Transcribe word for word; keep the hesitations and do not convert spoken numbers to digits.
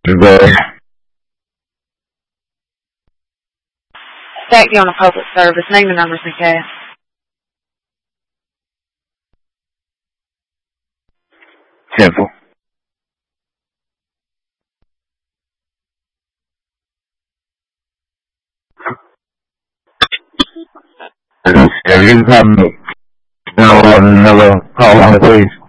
Today. Stack you on a public service. Name the numbers and cast. Simple. Have you come? No, another call on, please.